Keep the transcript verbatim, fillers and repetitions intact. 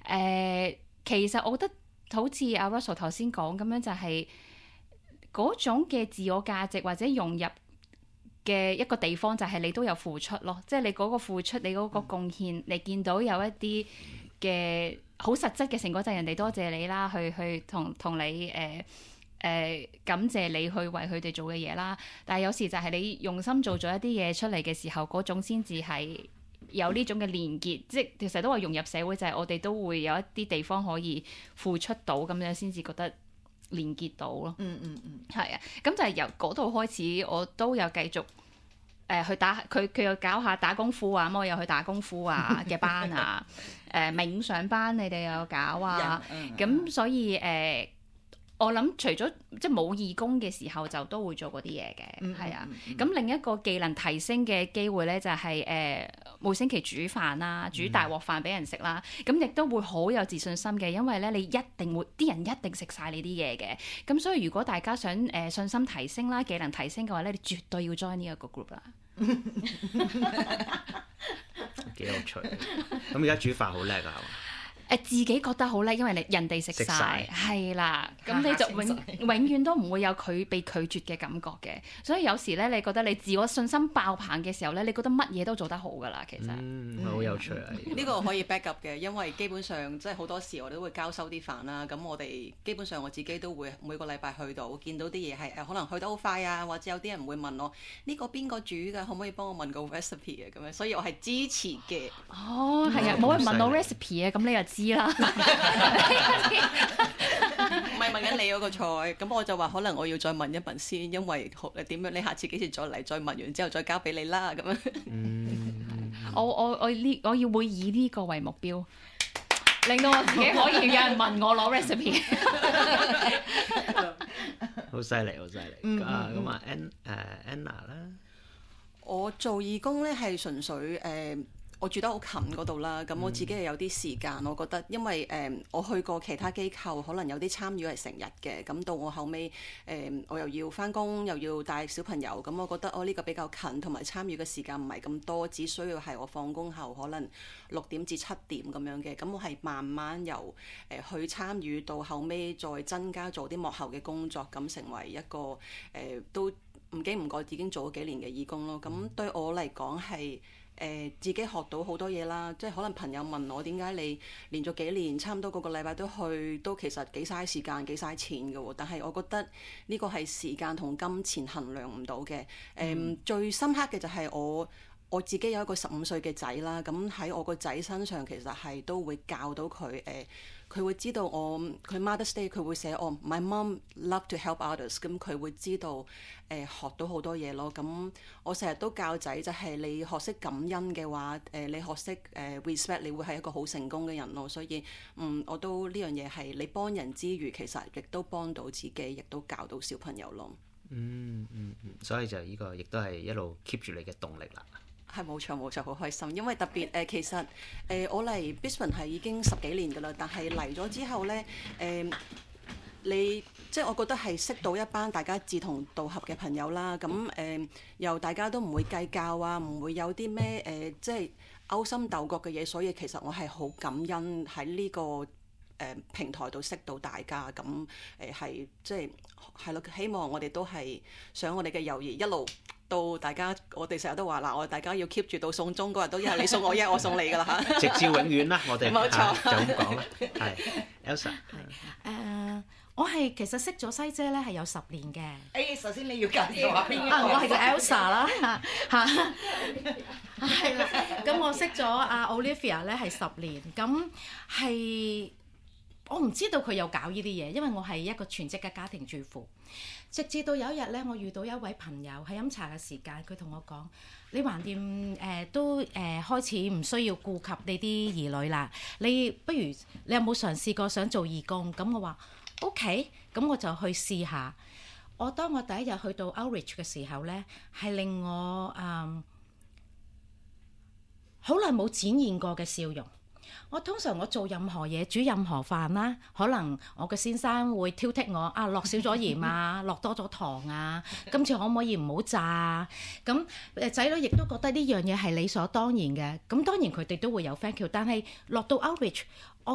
呃，其實我覺得好似阿 Russell 頭先講咁樣，就係嗰種嘅自我價值或者融入嘅一個地方，就係你都有付出咯，即係你嗰個付出，你嗰個貢獻，你見到有一啲嘅好實質嘅成果，就係人哋多謝你啦，去去同同你誒誒、呃呃、感謝你去為佢哋做嘅嘢啦。但係有時就係你用心做咗一啲嘢出嚟嘅時候，嗰種先至係有呢種嘅連結，即係其實都話融入社會，就係我哋都會有一啲地方可以付出到，咁樣先至覺得連結到咯。 嗯嗯嗯， 係啊，咁就係由嗰度開始，我都有繼續誒、呃、去打佢，佢又搞下打功夫啊，咁我又去打功夫啊嘅班啊，誒、呃、冥想班你哋有搞啊，咁、嗯、所以誒。呃我諗除咗即係冇義工嘅時候就都會做嗰啲嘢嘅，係、嗯、啊。咁、嗯、另一個技能提升嘅機會咧就係、是、誒、呃、每星期煮飯啦，煮大鑊飯俾人食啦。咁亦、嗯、都會好有自信心嘅，因為咧你一定會啲人一定食晒你啲嘢嘅。咁所以如果大家想誒、呃、信心提升啦、技能提升嘅話咧，你絕對要 join 呢一個 group 啦。 幾有趣。咁而家煮飯好叻啊，係嘛？ 誒自己覺得好叻，因為你人哋食晒，係啦，咁你就永永遠都唔會有佢被拒絕嘅感覺嘅。所以有時咧，你覺得你自我信心爆棚嘅時候咧，你覺得乜嘢都做得好噶啦，其實。 嗯，好有趣啊！ 呢個可以 back up 嘅，因為基本上即係好多時我哋都會交收啲飯啦。咁我哋基本上我自己都會每個禮拜去到，見到啲嘢係誒可能去得好快啊，或者有啲人會問我呢個邊個煮㗎，可唔可以幫我問個 recipe 啊？咁樣，所以我係支持嘅。 哦，係啊，冇人問我 recipe 啊，咁你又知啦。唔係問緊你嗰個菜，咁我就話可能我要再問一問先，因為點樣你下次幾時再嚟，再問完之後再交俾你啦咁樣。 嗯， 我我我呢我要會以呢個為目標，令到我自己可以有人問我攞 recipe。 好犀利，好犀利。啊，咁啊 Ann 誒 Anna 啦， 我做義工咧係純粹誒。呃我住得好近嗰度啦，咁我自己係有啲時間，我覺得因為誒、呃、我去過其他機構，可能有啲參與係成日嘅，咁到我後尾誒、呃、我又要返工，又要帶小朋友，咁我覺得我呢、哦這個比較近，同埋參與嘅時間唔係咁多，只需要係我放工後可能六點至七點咁樣嘅，咁我係慢慢由誒、呃、去參與到後尾再增加做啲幕後嘅工作，咁成為一個誒、呃、都唔經唔覺已經做咗幾年嘅義工咯，咁對我嚟講係。誒、呃、自己學到好多嘢啦，即係可能朋友問我點解你連續幾年差唔多個個禮拜都去，都其實幾嘥時間幾嘥錢嘅喎。但係我覺得呢個係時間同金錢衡量唔到嘅。誒、呃嗯、最深刻嘅就係我我自己有一個十五歲嘅仔啦，咁喺我個仔身上其實係都會教到佢誒。呃佢會知道我佢 Mother's Day 佢會寫我 My mom love to help others， 咁佢會知道誒、呃、學到好多嘢咯。咁我成日都教仔就係你學識感恩嘅話，誒、呃、你學識誒、呃、respect， 你會係一個好成功嘅人咯。所以嗯，我都呢樣嘢係你幫人之餘，其實亦都幫到自己，亦都教到小朋友咯。 嗯嗯嗯，所以就呢個亦都係一路 keep 住你嘅動力啦。 係冇錯冇錯，好開心，因為特別誒、呃、其實誒、呃、我嚟 Brisbane 係已經十幾年㗎啦，但係嚟咗之後咧誒、呃、你即係我覺得係識到一班大家志同道合嘅朋友啦，咁誒、呃、又大家都唔會計較啊，唔會有啲咩誒即係勾心鬥角嘅嘢，所以其實我係好感恩喺呢、這個誒、呃、平台度識到大家，咁誒係即係係咯，希望我哋都係想我哋嘅友誼一路。到大家，我哋成日都話嗱，我哋大家要 keep 住到送中嗰日都一係你送我，一係我送你㗎啦嚇， 直至永遠啦，我哋冇錯、啊、 就咁講啦。係 Elsa， 係誒，我係其實識咗西姐咧係有十年嘅。誒、 欸，首先你要介紹下邊個？ 啊，我係個 Elsa 啦嚇嚇，係啦。咁我識咗阿 Olivia 咧係十年，咁係我唔知道佢有搞呢啲嘢，因為我係一個全職嘅家庭主婦。直至到有一日咧，我遇到一位朋友喺飲茶嘅時間，佢同我講：你橫掂誒都誒、呃、開始唔需要顧及你啲兒女啦，你不如你有冇嘗試過想做義工？咁我話 OK，咁我就去試下。我當我第一日去到 Outreach 嘅時候咧，係令我誒好耐冇展現過嘅笑容。我通常我做任何嘢，煮任何飯啦，可能我嘅先生會挑剔我啊，落少咗鹽啊，落多咗糖啊，今次可唔可以唔好炸啊？咁誒仔女亦都覺得呢樣嘢係理所當然嘅，咁當然佢哋都會有 thank you，但係落到 Outreach。